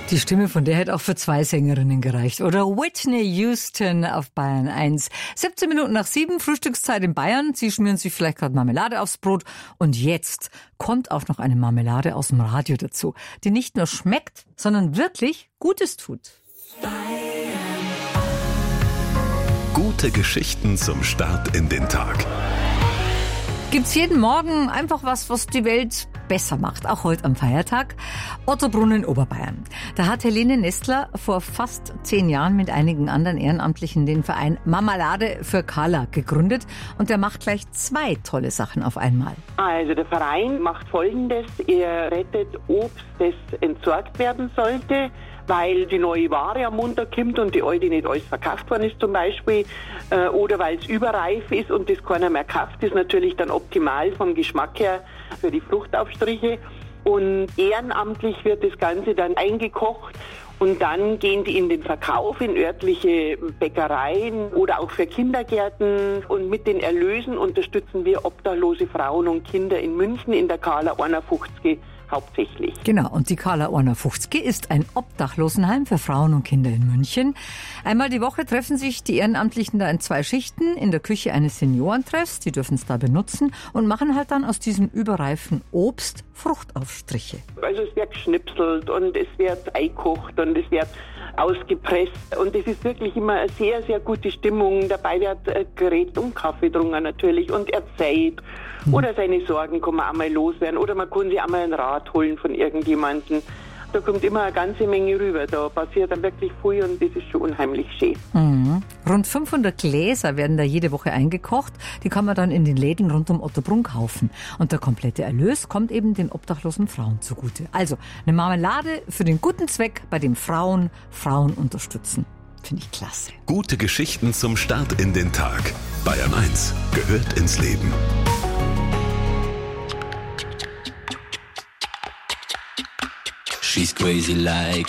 Die Stimme von der hätte auch für 2 Sängerinnen gereicht. Oder Whitney Houston auf Bayern 1. 17 Minuten nach 7, Frühstückszeit in Bayern. Sie schmieren sich vielleicht gerade Marmelade aufs Brot. Und jetzt kommt auch noch eine Marmelade aus dem Radio dazu, die nicht nur schmeckt, sondern wirklich Gutes tut. Gute Geschichten zum Start in den Tag. Gibt's jeden Morgen einfach was die Welt besser macht, auch heute am Feiertag. Ottobrunn in Oberbayern. Da hat Helene Nestler vor fast 10 Jahren mit einigen anderen Ehrenamtlichen den Verein Marmelade für Carla gegründet. Und der macht gleich 2 tolle Sachen auf einmal. Also der Verein macht Folgendes. Er rettet Obst, das entsorgt werden sollte, weil die neue Ware am Montag kommt und die alte nicht alles verkauft worden ist zum Beispiel, oder weil es überreif ist und das keiner mehr kauft, ist natürlich dann optimal vom Geschmack her für die Fruchtaufstriche. Und ehrenamtlich wird das Ganze dann eingekocht und dann gehen die in den Verkauf in örtliche Bäckereien oder auch für Kindergärten. Und mit den Erlösen unterstützen wir obdachlose Frauen und Kinder in München in der Carla 51 hauptsächlich. Genau, und die Carla 51 ist ein Obdachlosenheim für Frauen und Kinder in München. Einmal die Woche treffen sich die Ehrenamtlichen da in 2 Schichten in der Küche eines Seniorentreffs. Die dürfen es da benutzen und machen halt dann aus diesem überreifen Obst Fruchtaufstriche. Also es wird geschnipselt und es wird eingekocht und es wird ausgepresst und es ist wirklich immer eine sehr, sehr gute Stimmung. Dabei wird geredet und Kaffee getrunken natürlich und erzählt. Oder seine Sorgen kann man einmal loswerden oder man kann sich einmal einen Rat holen von irgendjemandem. Da kommt immer eine ganze Menge rüber. Da passiert dann wirklich viel und das ist schon unheimlich schön. Mhm. Rund 500 Gläser werden da jede Woche eingekocht. Die kann man dann in den Läden rund um Ottobrunn kaufen. Und der komplette Erlös kommt eben den obdachlosen Frauen zugute. Also eine Marmelade für den guten Zweck, bei dem Frauen unterstützen. Finde ich klasse. Gute Geschichten zum Start in den Tag. Bayern 1 gehört ins Leben. She's crazy like